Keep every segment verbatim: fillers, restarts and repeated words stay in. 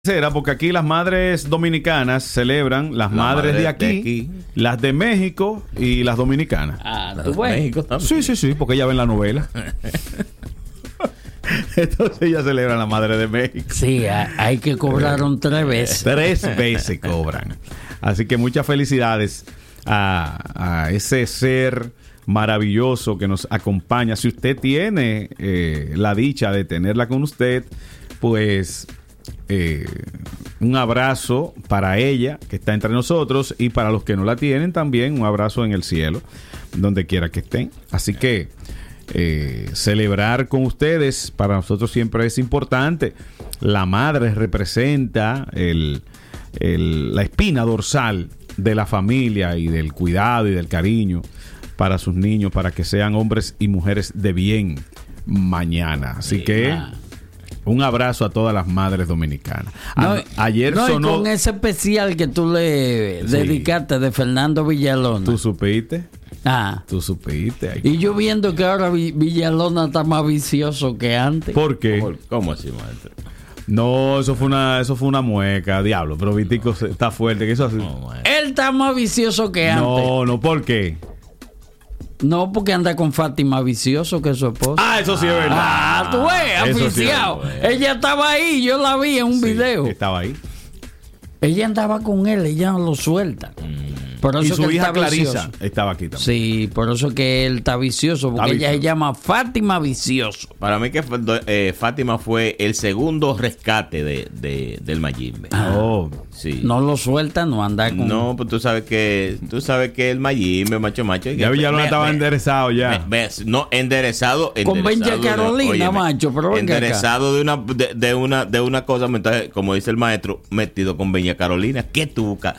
Será porque aquí las madres dominicanas celebran las La madres madre de aquí, de aquí. las de México y las dominicanas. Ah, Las tú ves. México también. Sí, sí, sí, porque ella ven la novela. Entonces ellas celebran la madre de México. Sí, ha- hay que cobraron tres veces. Tres veces cobran. Así que muchas felicidades a, a ese ser maravilloso que nos acompaña. Si usted tiene eh, la dicha de tenerla con usted, pues eh, un abrazo para ella que está entre nosotros, y para los que no la tienen también un abrazo en el cielo, donde quiera que estén. Así que eh, celebrar con ustedes para nosotros siempre es importante. La madre representa el, el, la espina dorsal de la familia y del cuidado y del cariño para sus niños, para que sean hombres y mujeres de bien mañana. Así Sí, que ah. un abrazo a todas las madres dominicanas. No, A- ayer no, y sonó... con ese especial que tú le Sí. dedicaste de Fernando Villalona. ¿Tú supiste? Ah. ¿Tú supiste? Ay, Y yo viendo que ahora Vi- Villalona está más vicioso que antes. ¿Por qué? ¿Cómo, cómo así, maestro? No, eso fue una, eso fue una mueca, diablo. Pero Vitico se- está fuerte, que eso así. No, maestro. Él está más vicioso que antes. No, no, ¿por qué? No, porque anda con Fátima vicioso, que es su esposa. Ah, eso sí es verdad. Ah, tú ves, Eso sí es aficiado. verdad. Ella estaba ahí, yo la vi en un Sí, video. estaba ahí. Ella andaba con él, ella no lo suelta. Por eso Y que su él hija está Clarisa vicioso. estaba aquí también. Sí, por eso que él está vicioso, porque Está ella se vicioso. llama Fátima Vicioso. Para mí que fue- eh, Fátima fue el segundo rescate de, de- del Mayimbe. Oh, Sí. No lo suelta, no anda con... No, pues tú sabes que tú sabes que el Mayimbe, macho macho. ya Villalona Ve- estaba ve- enderezado ya. ve- ve- no, enderezado, Con enderezado Benja de- Carolina, óyeme, macho, pero venga acá. enderezado de una de, de una de una cosa, entonces, como dice el maestro, metido con Benja Carolina. ¿Qué tú buscas?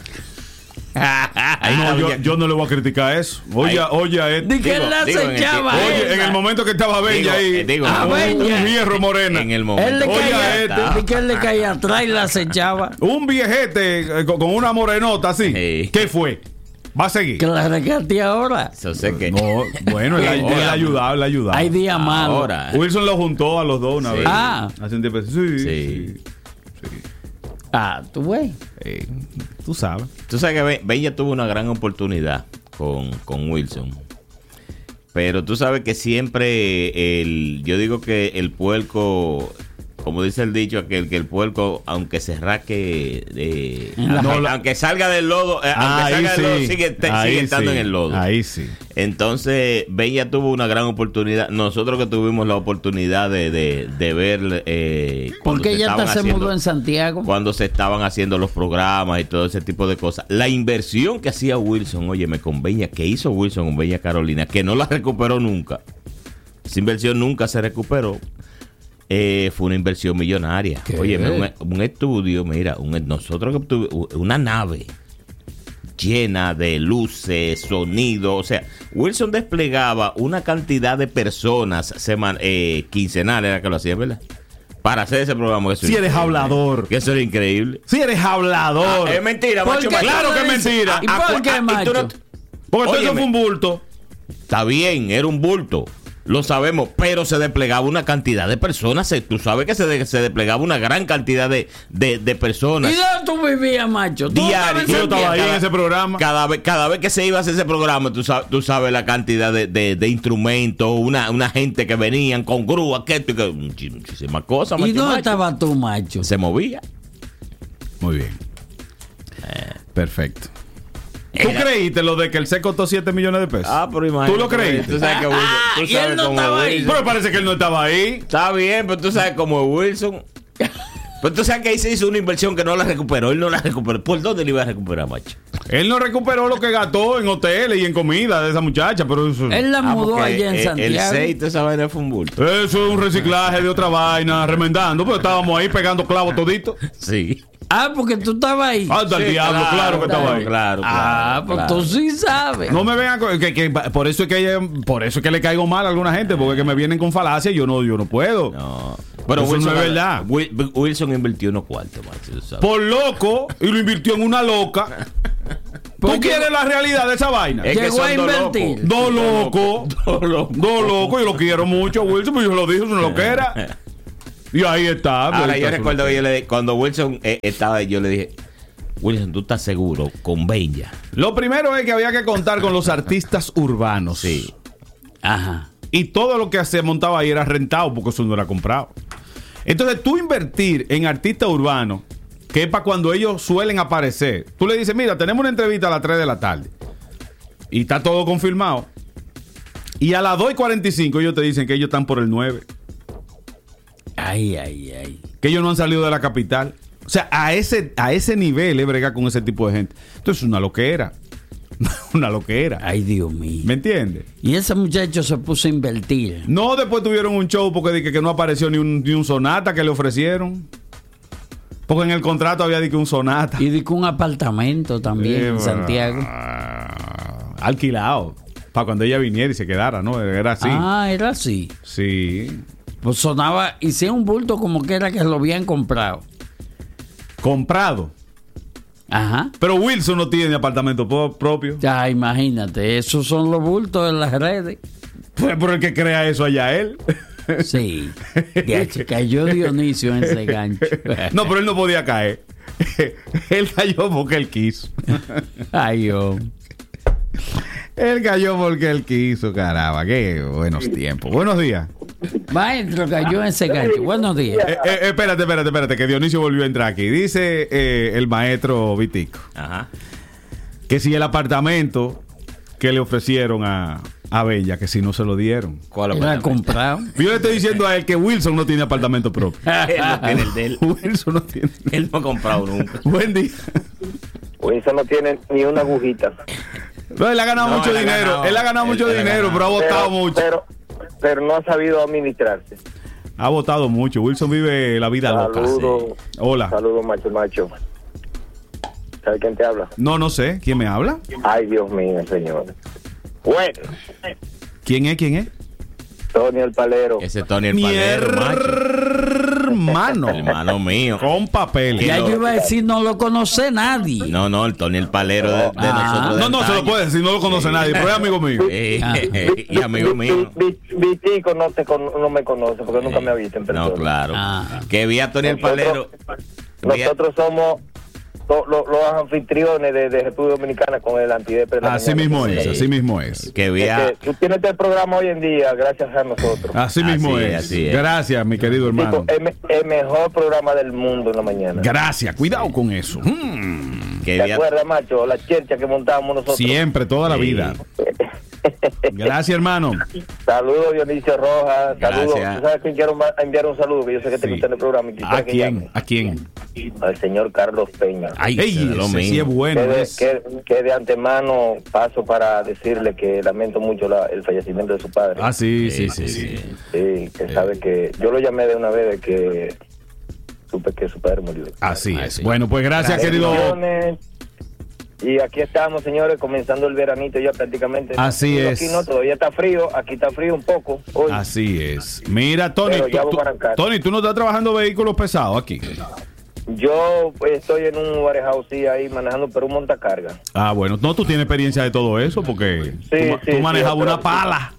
Ahí No, está yo, Benja- yo no le voy a criticar eso. Oye, Ahí. oye, a este. Di que Digo, él la digo, en el acechaba ti- a Oye, en ella. el momento que estaba Bella Digo, ahí, eh, digo, Ah, un, Bella. un hierro morena. en el Él momento. le Oye, caía, este. di que él le caía atrás y la acechaba. Un viejete eh, con, con una morenota así. Sí. ¿Qué fue? ¿Va a seguir? Que la rescate ahora. Yo sé que No, bueno, él, él Ahora. ayudaba, él ayudaba. Hay días malos. ahora Wilson lo juntó a los dos una Sí. vez. Ah. Hace un tiempo. Sí, Sí. sí. Ah, tú ves. Eh, tú sabes. tú sabes que Ben- Benja tuvo una gran oportunidad con, con Wilson. Pero tú sabes que siempre el yo digo que el puerco, como dice el dicho, que el, que el puerco, aunque se raque, eh, En la- aunque, No, la- aunque salga del lodo, eh, aunque Ahí salga del lodo, sí. sigue, te- Ahí sigue estando sí. en el lodo. Ahí sí. Entonces, Benja tuvo una gran oportunidad. Nosotros que tuvimos la oportunidad de, de, de ver. Eh, cuando Porque se ella estaban hasta se haciendo- mudó en Santiago. cuando se estaban haciendo los programas y todo ese tipo de cosas. La inversión que hacía Wilson, oye, me convenía, que hizo Wilson con Benja Carolina, que no la recuperó nunca. Esa inversión nunca se recuperó. Eh, fue una inversión millonaria. ¿Qué? Oye, un, un estudio, mira, un- nosotros que tuvi- una nave llena de luces, sonido, o sea, Wilson desplegaba una cantidad de personas seman, eh, quincenales, era que lo hacía, ¿verdad? Para hacer ese programa. Que eso Si era eres increíble. hablador. Que eso era increíble. Si eres hablador. Ah, es mentira, ¿Por macho. qué macho. Claro tú que le es dices- mentira. ¿Y Ah, por ah, qué, ah, y tú macho? no- Porque todo eso Óyeme. fue un bulto. Está bien, era un bulto. Lo sabemos, pero se desplegaba una cantidad de personas. se- Tú sabes que se, de- se desplegaba una gran cantidad de, de, de personas. ¿Y dónde tú vivías, macho? ¿Tú Diario. estabas en Yo estaba ahí en Santiago? ese programa. Cada vez, cada vez que se iba a hacer ese programa, tú sabes, tú sabes la cantidad de, de, de instrumentos, una, una gente que venían con grúa, que, que muchis- muchísimas cosas. ¿Y macho, dónde macho. estabas tú, macho? Se movía. Muy bien. Perfecto. ¿Tú Era- creíste lo de que el C costó siete millones de pesos? Ah, pero imagínate. ¿Tú lo creíste? Tú sabes que Wilson, Ah, tú y él sabes no cómo estaba ahí. Wilson- Pero parece que él no estaba ahí. Está bien, pero tú sabes cómo es Wilson. Pero tú sabes que ahí se hizo una inversión que no la recuperó. Él no la recuperó. ¿Por dónde le iba a recuperar, macho? Él no recuperó lo que gastó en hoteles y en comida de esa muchacha, pero eso, Él la Ah, mudó porque allá en el- Santiago. El aceite, esa vaina fue un bulto. eso es un reciclaje de otra vaina, remendando, pero estábamos ahí pegando clavos todito. Sí. Ah, porque tú estabas ahí. Anda el Sí, diablo, claro, que estaba ahí. Claro, claro. Ah, pues claro. tú sí sabes. No me vean con- que, que por eso es que ella- por eso es que le caigo mal a alguna gente, porque es que me vienen con falacia y yo no, yo no puedo. No. Pero Eso Wilson, no es verdad. Wil- Wilson invirtió unos cuartos, macho. tú sabes. Por loco, y lo invirtió en una loca. ¿Tú Porque- quieres la realidad de esa vaina? Es que Llegó son a dos invertir. locos. Dos locos. Dos locos. Dos locos, yo lo quiero mucho, Wilson, pero yo lo dije, es una loquera. Y ahí está. Ahora, ahí yo está su- recuerdo que yo le, cuando Wilson eh, estaba, yo le dije, Wilson, ¿tú estás seguro? Con Benja. Lo primero es que había que contar con los artistas urbanos. Sí. Ajá. Y todo lo que se montaba ahí era rentado porque eso no era comprado. Entonces, tú invertir en artistas urbanos, que es para cuando ellos suelen aparecer. Tú le dices, mira, tenemos una entrevista a las tres de la tarde. Y está todo confirmado. Y a las dos y cuarenta y cinco ellos te dicen que ellos están por el nueve. Ay, ay, ay. Que ellos no han salido de la capital. O sea, a ese, a ese nivel es bregar con ese tipo de gente. Entonces, es una loquera. Una loquera. Ay, Dios mío. ¿Me entiendes? Y ese muchacho se puso a invertir. No, después tuvieron un show porque dije que no apareció ni un, ni un sonata que le ofrecieron. Porque en el contrato había dicho un sonata. Y dijo un apartamento también Eh, en Santiago. ah, alquilado. Para cuando ella viniera y se quedara, ¿no? Era así. Ah, era así. Sí. Pues sonaba, hicieron un bulto como que era que lo habían comprado. Comprado. Ajá. Pero Wilson no tiene apartamento po- propio. Ya, imagínate, esos son los bultos en las redes. Pues por el que crea eso allá él. Sí. Ya, che, cayó Dionisio en ese gancho. No, pero él no podía caer. Él cayó porque él quiso. Ay, oh. Él cayó porque él quiso, caramba. Qué buenos tiempos. Buenos días. Maestro cayó en ese gancho. Buenos días. Eh, eh, espérate, espérate, espérate, que Dionisio volvió a entrar aquí. Dice eh, el maestro Vitico Ajá. que si el apartamento que le ofrecieron a, a Bella, que si no se lo dieron. ¿Cuál Era apartamento? comprado. Yo le estoy diciendo a él que Wilson no tiene apartamento propio. Él no tiene el de él. Wilson no tiene. Él no ha comprado nunca. Buen día. Wilson no tiene ni una agujita. No, él ha ganado No, mucho él ha dinero. ganado. Él ha ganado Él- mucho él ha dinero, ganado. pero ha votado pero, mucho. Pero, pero no ha sabido administrarse. Ha votado mucho. Wilson vive la vida loca. Saludos. Sí. Hola. Saludos, macho, macho. ¿Sabes quién te habla? No, no sé. ¿Quién me habla? Ay, Dios mío, señor. Bueno, ¿Quién es? ¿Quién es? Tony el Palero. Ese Tony el Mi Palero, macho. hermano. Hermano mío. Con papel. Ya yo iba a decir, no lo conoce nadie. No, no, el Tony el Palero de, de Ah. nosotros. de No, no, se lo antaño. puede decir, no lo conoce nadie, pero es amigo mío. Eh, y amigo mío. Vi- vi- Vitico no, te con- no me conoce porque nunca me ha visto en persona. No, claro. Ah. Que vi a Tony el Palero. vi a- Nosotros somos lo- lo- los anfitriones de, de República Dominicana con el antidepre. de la Así mañana. mismo es, Sí. así mismo es. Que vi Es a. que tú tienes este programa hoy en día gracias a nosotros. Así mismo Así es. es, así es. Gracias, mi querido hermano. Chico, el, me- el mejor programa del mundo en la mañana. Gracias, cuidado con eso. Mm. Que ¿Te vi a- acuerdas, macho? La chercha que montábamos nosotros. Siempre, toda la Sí. vida. Gracias, hermano. Saludos, Dionisio Rojas. Saludos. Gracias. ¿Tú sabes quién quiero ma- enviar un saludo? Que yo sé que te Sí. gusta en el programa. y quisiera ¿A que quién? llame. ¿A quién? Al señor Carlos Peña. Ay, Ey, ese de lo ese sí mío. es bueno. que, de, es- que- que de antemano paso para decirle que lamento mucho la- el fallecimiento de su padre. Ah, sí, sí, sí, sí. Sí, que sabe que yo lo llamé de una vez de que supe que su padre murió. Así Ah, es. sí. Bueno, pues gracias, querido. Bendiciones. Y aquí estamos, señores, comenzando el veranito ya prácticamente. Así Pero es. Aquí no, todavía está frío, aquí está frío un poco. Hoy. Así es. Mira, Tony, Pero tú, ya vamos tú- a arrancar. Tony, tú no estás trabajando vehículos pesados aquí. Yo pues, estoy en un warehouse sí, ahí manejando, pero un montacarga. Ah, bueno, no, tú tienes experiencia de todo eso porque Sí, tú, ma- sí, tú manejabas sí, una pero- pala.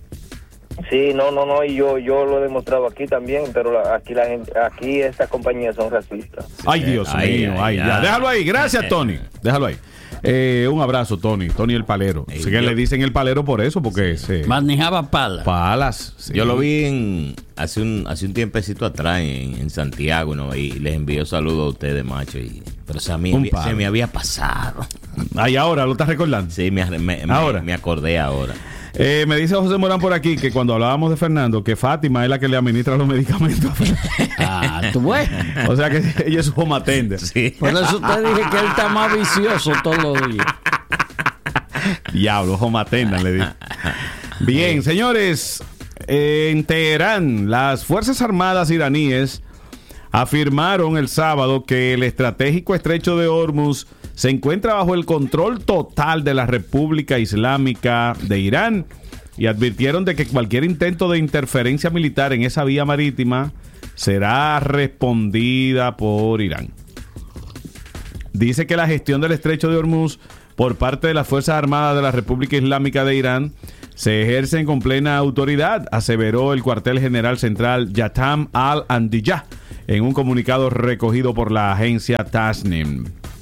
Sí, no, no, no, y yo yo lo he demostrado aquí también, pero la- aquí la gente, aquí estas compañías son racistas. Ay, Dios Ay, mío, ay, ay, ya. ay. Déjalo ahí. Gracias, Tony. Déjalo ahí. Eh, un abrazo, Tony. Tony el palero. Ey, Sé que yo- le dicen el palero por eso, porque se Manejaba pala. palas. sí. Yo lo vi en, hace un hace un tiempecito atrás en, en Santiago, ¿no? Y les envío saludos a ustedes, macho. Y, pero se me, Un había- palo. se me había pasado. Ay, ahora lo estás recordando. Sí, me, me, me- Ahora. me acordé ahora. Eh, me dice José Morán por aquí que cuando hablábamos de Fernando, que Fátima es la que le administra los medicamentos. Ah, tú ves. O sea que ella es su home attendant. Sí. Por eso te dije que él está más vicioso todos los días. Diablo, home attendant, le dije. Bien, señores, en Teherán, las Fuerzas Armadas iraníes afirmaron el sábado que el estratégico estrecho de Hormuz se encuentra bajo el control total de la República Islámica de Irán y advirtieron de que cualquier intento de interferencia militar en esa vía marítima será respondida por Irán. Dice que la gestión del estrecho de Hormuz por parte de las Fuerzas Armadas de la República Islámica de Irán se ejercen con plena autoridad, aseveró el cuartel general central Yatam al-Andiyah en un comunicado recogido por la agencia Tasnim.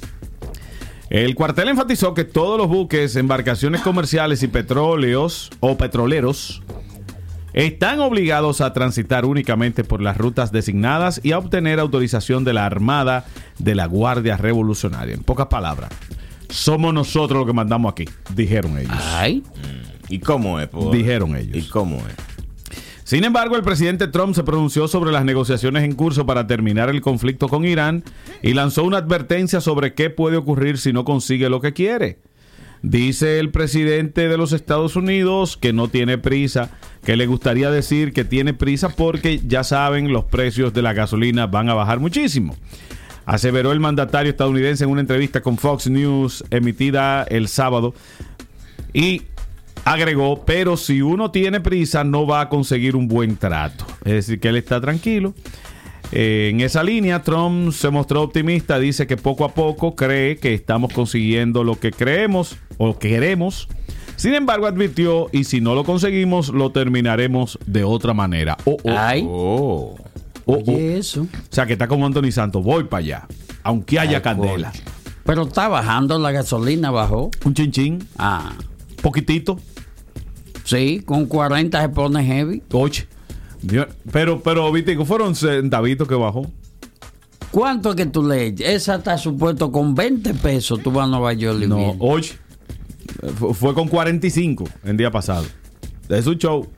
El cuartel enfatizó que todos los buques, embarcaciones comerciales y petróleos o petroleros están obligados a transitar únicamente por las rutas designadas y a obtener autorización de la Armada de la Guardia Revolucionaria. En pocas palabras, somos nosotros los que mandamos aquí, dijeron ellos. Ay. ¿Y cómo es? Por... Dijeron ellos. ¿Y cómo es? Sin embargo, el presidente Trump se pronunció sobre las negociaciones en curso para terminar el conflicto con Irán y lanzó una advertencia sobre qué puede ocurrir si no consigue lo que quiere. Dice el presidente de los Estados Unidos que no tiene prisa, que le gustaría decir que tiene prisa porque ya saben, los precios de la gasolina van a bajar muchísimo. Aseveró el mandatario estadounidense en una entrevista con Fox News emitida el sábado y agregó, pero si uno tiene prisa no va a conseguir un buen trato. Es decir, que él está tranquilo. Eh, en esa línea, Trump se mostró optimista, dice que poco a poco cree que estamos consiguiendo lo que creemos o queremos. Sin embargo, advirtió, y si no lo conseguimos, lo terminaremos de otra manera. Oh, oh. Ay. Oh. Oh, Oye, oh. eso. O sea, que está como Anthony Santos, voy para allá, aunque haya Ay, candela. coño. Pero está bajando la gasolina, bajó. Un chinchín, Ah, poquitito, sí, con cuarenta se pone heavy. oye. Dios, pero, pero, viste, fueron centavitos que bajó. ¿Cuánto es que tú le echas? Esa está supuesto con veinte pesos. Tú vas a Nueva York y No, vienes. oye, fue, fue con cuarenta y cinco el día pasado. Es un show.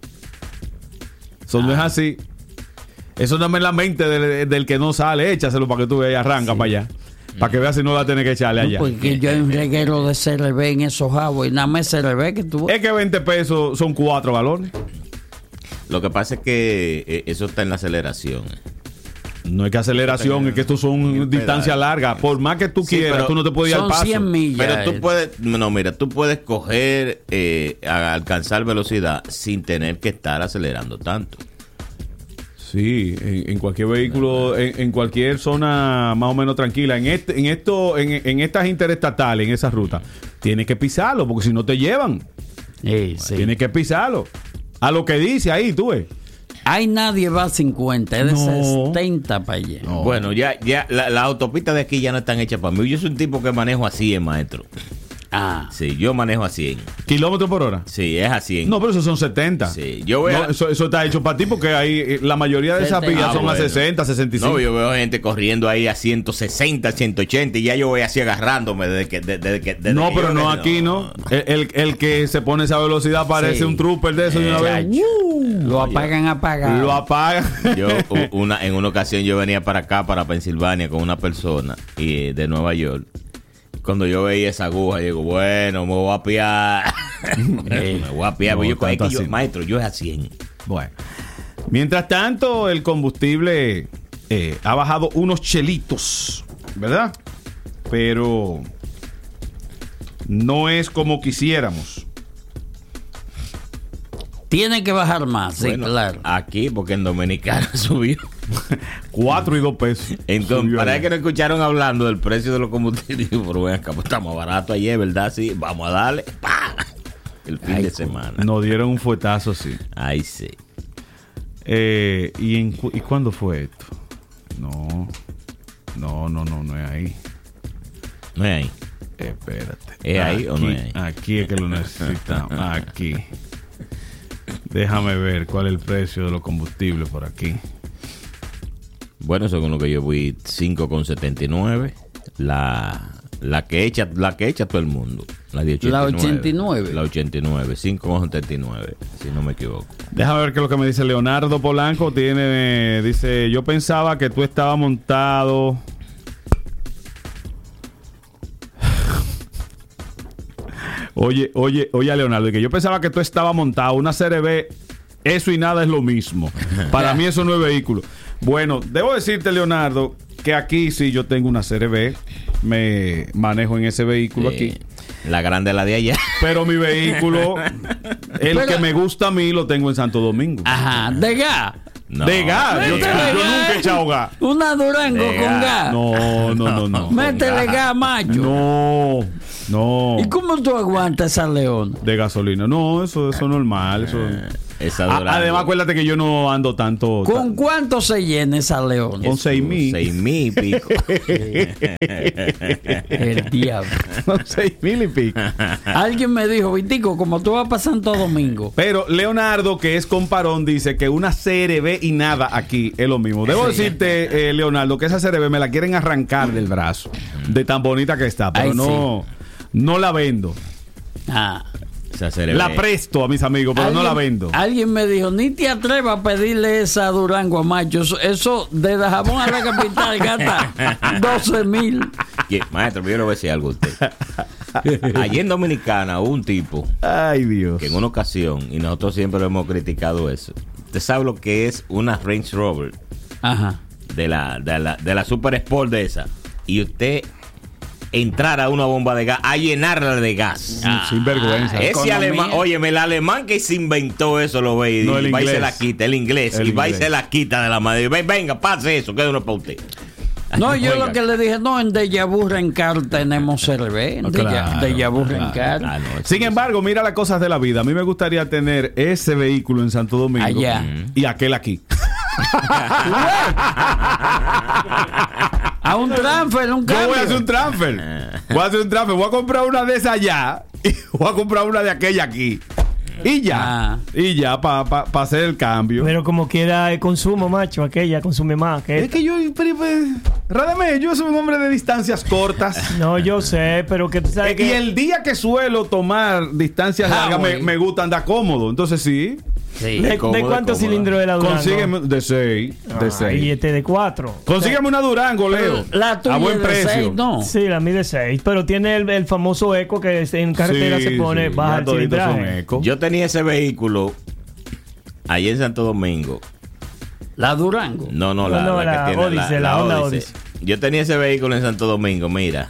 Eso no es así. Eso no es la mente del, del que no sale. Échaselo para que tú veas y arranca Sí. para allá. Para que veas si no la tienes que echarle allá. No, porque yo hay un reguero de C R B en esos jabos y nada más C R B que tú. Es que veinte pesos son cuatro galones. Lo que pasa es que eh, eso está en la aceleración. No es que aceleración, es que esto son distancias largas. Por más que tú Sí, quieras, pero tú no te puedes ir al Son paso. cien millas. Pero tú eh. puedes, no, mira, tú puedes coger, eh, a alcanzar velocidad sin tener que estar acelerando tanto. Sí, en, en cualquier vehículo, en, en cualquier zona más o menos tranquila. En este, en esto, en, en estas interestatales, en esas rutas, tienes que pisarlo, porque si no te llevan. Sí, sí. Tienes que pisarlo. A lo que dice ahí, tú ves. Hay nadie va a cincuenta, es de No. setenta para allá. No. Bueno, ya, ya, la- las autopistas de aquí ya no están hechas para mí. Yo soy un tipo que manejo a cien, maestro. Ah, Sí, yo manejo a cien. ¿Kilómetros por hora? Sí, es a cien. No, pero esos son setenta. Sí, yo voy No, a- eso, eso está hecho para ti porque ahí eh, la mayoría de esas setenta. vías Ah, son bueno. a sesenta, sesenta y cinco. No, yo veo gente corriendo ahí a ciento sesenta, ciento ochenta y ya yo voy así agarrándome desde que... Desde, desde que desde No, que pero yo- no aquí, ¿no? El, el, el que se pone esa velocidad parece Sí. un trooper de eso de una vez. Chacho. Lo apagan apagado. Lo apaga. Yo, u- una, en una ocasión yo venía para acá, para Pensilvania, con una persona y, de Nueva York. Cuando yo veía esa aguja, digo, bueno, me voy a piar. me voy a piar. No, porque yo, es tanto que yo- así. maestro, yo es a cien. Bueno. Mientras tanto, el combustible eh, ha bajado unos chelitos, ¿verdad? Pero no es como quisiéramos. Tiene que bajar más, sí, Bueno, claro. aquí, porque en Dominicana subió. Cuatro y dos pesos. Entonces, Subió para allá. que no escucharon hablando del precio de los combustibles, pero ven acá, pues estamos barato ayer, ¿verdad? Sí, vamos a darle. ¡Pah! El fin Ay, de semana. Nos dieron un fuetazo, sí. Ay, sí. Eh, ¿y, en, cu- ¿Y cuándo fue esto? No. No, no, no, no es ahí. No es ahí. Espérate. ¿Es ahí o no Aquí- es ahí? Aquí es que lo necesitamos. Aquí. Déjame ver cuál es el precio de los combustibles por aquí. Bueno, según lo que yo vi, cinco con setenta y nueve. La, la que echa, la que echa todo el mundo. La de ochenta y nueve. La ochenta y nueve. La ochenta y nueve, cinco con setenta y nueve, si no me equivoco. Déjame ver qué es lo que me dice Leonardo Polanco. Tiene, dice, yo pensaba que tú estabas montado. Oye, oye, oye a Leonardo, que yo pensaba que tú estabas montado una C R V, eso y nada es lo mismo. Para mí eso no es vehículo. Bueno, debo decirte, Leonardo, que aquí sí yo tengo una C R V, me manejo en ese vehículo Eh, aquí. La grande, la de allá. Pero mi vehículo, el Pero- que me gusta a mí, lo tengo en Santo Domingo. Ajá, de gas. No. De gas. Yo, Métele yo gas. nunca he echado gas. Una Durango De con gas. gas. No, no, no, no. Métele gas, macho. No, no. ¿Y cómo tú aguantas esa leona? De gasolina. No, eso eso es normal. Eso... Esa A- Durango. además, acuérdate que yo no ando tanto. ¿Con cuánto se llena esa leona? Con seis mil. Seis mil y pico. El diablo. Con seis mil y pico. Alguien me dijo, Vitico, como tú vas para Santo Domingo. Pero Leonardo, que es comparón, dice que una C R B y nada aquí es lo mismo. Debo decirte, eh, Leonardo, que esa C R B me la quieren arrancar del brazo. De tan bonita que está. Pero Ay, no, no la vendo. Ah. Esa se le La ve. presto a mis amigos, pero no la vendo. Alguien me dijo, ni te atrevas a pedirle esa Durango a macho. Eso, eso de Dajabón a la capital gasta doce mil. Yeah, maestro, yo le voy a decir algo a usted. Allí en Dominicana hubo un tipo Ay, Dios. que en una ocasión, y nosotros siempre hemos criticado eso, usted sabe lo que es una Range Rover Ajá. de la, de la, de la Super Sport de esa, y usted entrar a una bomba de gas, a llenarla de gas. Sin vergüenza. Ese economía. alemán, óyeme, el alemán que se inventó eso lo ve y, No, el y va y inglés. se la quita, el inglés, El y va y inglés. se la quita de la madre. Ven, venga, pase eso, queda uno para usted. No, yo Oiga. lo que le dije, no, en Deja Vu Rencar tenemos C R B. En No, Deja, claro, Deja Vu claro, Rencar. Ah, no, eso Sin no es- embargo, mira las cosas de la vida. A mí me gustaría tener ese vehículo en Santo Domingo Allá. y aquel aquí. A un transfer, un Yo cambio. voy a hacer un transfer. Voy a hacer un transfer. Voy a comprar una de esas allá y voy a comprar una de aquella aquí. Y ya. Ah. Y ya para pa, pa hacer el cambio. Pero como quiera el consumo, macho, aquella consume más que es esta. que yo, pero, pero, Radamés, yo soy un hombre de distancias cortas. No, yo sé, pero que tú sabes Eh, que... y el día que suelo tomar distancias Ah, largas me, güey. me gusta andar cómodo. Entonces sí. Sí. ¿De, cómodo, de cuántos cómodo. cilindros de la Durango? Consígueme de seis. De Ah, seis. y este de cuatro. Consígueme una Durango, Leo. La tuya a buen es de precio. seis, no. Sí, la mide seis, pero tiene el, el famoso eco que es- en carretera Sí, se pone sí, baja ya el toditos son cilindraje. eco. Yo tenía ese vehículo allí en Santo Domingo. La Durango. No, no, No, la, no, la la que tiene Odyssey, la Honda Odyssey. Yo tenía ese vehículo en Santo Domingo, mira.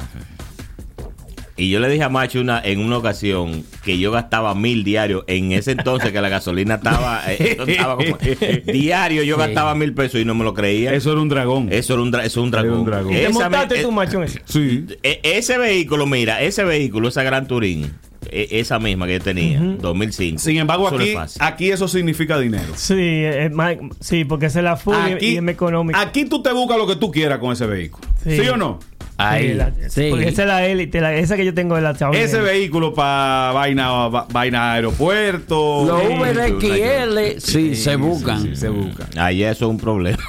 Y yo le dije a Macho una, en una ocasión que yo gastaba mil diarios. En ese entonces que la gasolina estaba, eh, estaba como, diario, yo Sí. gastaba mil pesos y no me lo creía. Eso era un dragón. Eso era un, dra- eso era un Era dragón. un dragón. ¿Y te Esa montaste mi- tú, eh, macho, en ese? Sí. e- ese vehículo, mira, ese vehículo, esa Gran Touring, e- esa misma que yo tenía, dos mil cinco. Sin embargo, Eso no es aquí, fácil. aquí eso significa dinero. Sí, es más- sí, porque esa es la full y- y es más económica. aquí tú te buscas lo que tú quieras con ese vehículo. ¿Sí, Sí. o no? Ahí. Sí, la- Sí. Porque esa es la élite, la- esa que yo tengo de la Xiaomi. Ese vehículo para vaina, va- vaina aeropuerto. Los Sí, Uber X L, sí, se buscan. se busca. Ahí eso es un problema.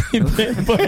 ¿Pero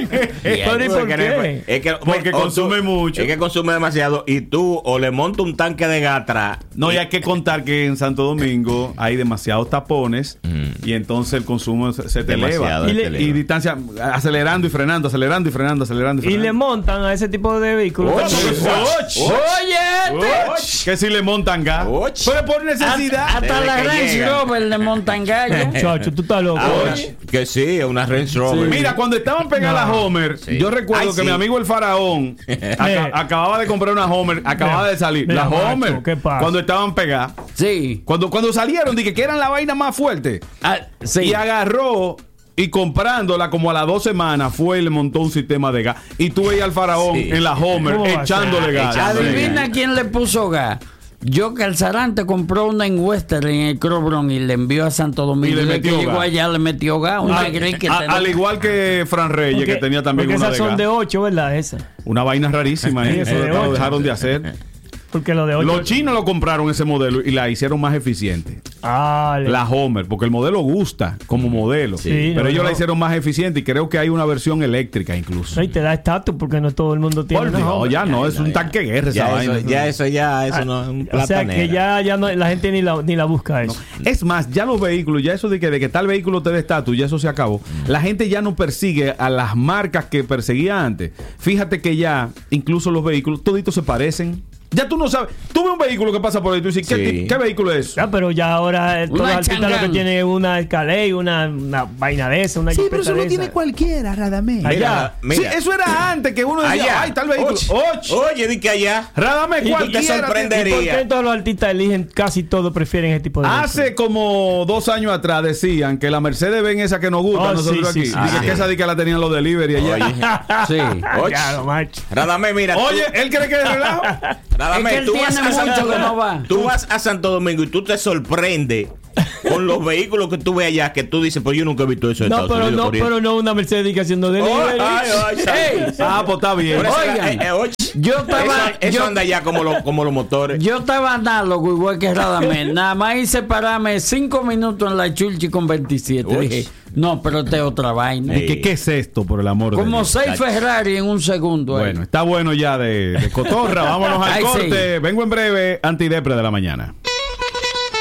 y por qué? Es que, Porque o consume mucho. Es que consume demasiado y tú o le montas un tanque de gas atrás. No, y hay que contar que en Santo Domingo hay demasiados tapones Mm. y entonces el consumo se, se te Demasiado, eleva. Y te le- eleva. Y distancia, acelerando y frenando, acelerando y frenando, acelerando y Y frenando. le montan a ese tipo de vehículos. Och, Och, och, Oye, och, que si le montan gas. Och. Pero por necesidad. hasta, hasta Desde la que Range llega. Rover le montan gallo. Chacho, tú estás loco. Ahora, que sí, es una Range Rover. Mira, cuando estaban pegadas No. las Homer, Sí. yo recuerdo Ay, que sí. mi amigo el faraón aca- acababa de comprar una Homer, acababa Mira, de salir. mira, Las macho, Homer, ¿qué pasa? cuando estaban pegadas. Sí. Cuando, cuando salieron, dije que eran la vaina más fuerte. Ah, sí. Y agarró y comprándola como a las dos semanas fue y le montó un sistema de gas. Y tú veías al faraón Sí. en la Homer ¿Cómo va a echándole ser? gas. Echándole Adivina gas. quién le puso gas. Yo Calzarante compró una en Western en el Crobron y le envió a Santo Domingo. Y le Desde metió que llegó gas. allá le metió gas. Una Al, gris que a- tenía. al igual que Fran Reyes, Porque- que tenía también porque una esas de son gas. de ocho, ¿verdad? Esa. Una vaina rarísima, ¿eh? Sí, Eso ese de lo ocho. dejaron de hacer. Porque lo de ocho. Los chinos lo compraron ese modelo y la hicieron más eficiente. Ah, le- La Homer, porque el modelo gusta como modelo. Sí, pero no, ellos no. la hicieron más eficiente y creo que hay una versión eléctrica incluso. No, y te da estatus porque no todo el mundo tiene Por una Dios, Homer. ya no, es no, un ya. tanque guerra esa Ya vaina. eso, ya eso, ya, eso Ah, no es un O sea platanera. que ya, ya no, la gente ni la, ni la busca eso. Es más, ya los vehículos, ya eso de que, de que tal vehículo te dé estatus, ya eso se acabó. La gente ya no persigue a las marcas que perseguía antes. Fíjate que ya, incluso los vehículos, toditos se parecen. Ya tú no sabes. Tú ves un vehículo que pasa por ahí, tú dices, ¿qué, Sí. ti- ¿qué vehículo es? Ah, pero ya ahora eh, todos Una los artistas lo que Chang'an. tienen es una Escalade, una, una vaina de esa, una Sí, pero jipeta eso lo de tiene esa. cualquiera, Radamés. Allá. Mira, Sí, eso era antes que uno decía, allá. ay, tal vehículo. Och, Och. Oye, di que allá. Radamés, Y- y te cualquiera. sorprendería. ¿Y por qué todos los artistas eligen, casi todos prefieren ese tipo de Hace como dos años atrás decían que la Mercedes-Benz esa que nos gusta Oh, a nosotros sí, aquí, sí, sí, dije sí. que esa di que la tenían los delivery allá. Oye, Sí. och. Claro, macho. Radamés, mira. tú- Oye, ¿él cree que es relajo? Radamés, Es que él tú tiene vas a mucho Santo que no va. Tú vas a Santo Domingo y tú te sorprendes con los vehículos que tú ves allá, que tú dices, pues yo nunca he visto eso en No, Estados pero Unidos. no, por ahí. pero no una Mercedes que haciendo Oh, delivery. ay, ay, Ey, Ah, pues está bien. Por eso, Oigan, eh, eh, och. yo estaba- Eso, eso yo- anda ya como, lo- como los motores. Yo estaba análogo igual que Radamés. Nada más hice pararme cinco minutos en la Chulchi con veintisiete. Uy. Dije, no, pero esta es otra vaina. Sí. ¿Qué, ¿Qué es esto, por el amor de Como Dios? seis Ferrari en un segundo. ahí. Bueno, está bueno ya de, de cotorra. Vámonos al Ay, sí. corte. Vengo en breve, antidepre de la mañana.